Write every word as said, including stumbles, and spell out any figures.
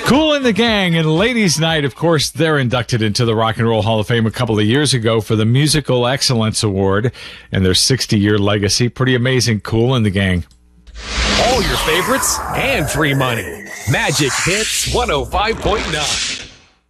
Kool and the Gang and Ladies Night, of course, they're inducted into the Rock and Roll Hall of Fame a couple of years ago for the Musical Excellence Award and their sixty-year legacy. Pretty amazing, Kool and the Gang. All your favorites and free money. Magic Hits one oh five point nine.